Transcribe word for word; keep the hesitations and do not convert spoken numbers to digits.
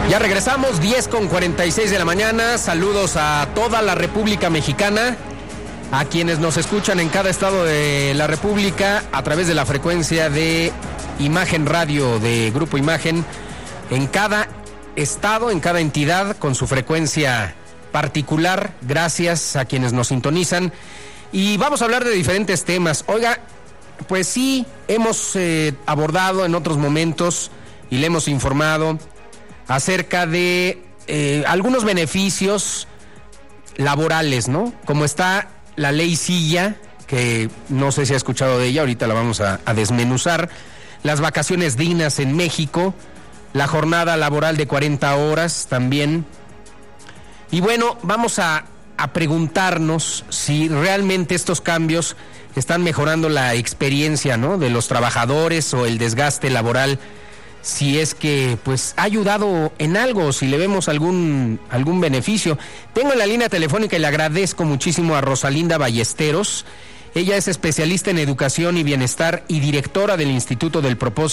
Ya regresamos, diez con cuarenta y seis de la mañana. Saludos a toda la República Mexicana, a quienes nos escuchan en cada estado de la República a través de la frecuencia de Imagen Radio de Grupo Imagen, en cada estado, en cada entidad, con su frecuencia particular. Gracias a quienes nos sintonizan. Y vamos a hablar de diferentes temas. Oiga, pues sí, hemos eh, abordado en otros momentos y le hemos informado acerca de eh, algunos beneficios laborales, ¿no? Como está la ley Silla, que no sé si ha escuchado de ella, ahorita la vamos a, a desmenuzar, las vacaciones dignas en México, la jornada laboral de cuarenta horas también. Y bueno, vamos a, a preguntarnos si realmente estos cambios están mejorando la experiencia, ¿no?, de los trabajadores o el desgaste laboral, si es que pues ha ayudado en algo, si le vemos algún algún beneficio. Tengo en la línea telefónica y le agradezco muchísimo a Rosalinda Ballesteros. Ella es especialista en educación y bienestar y directora del Instituto del Propósito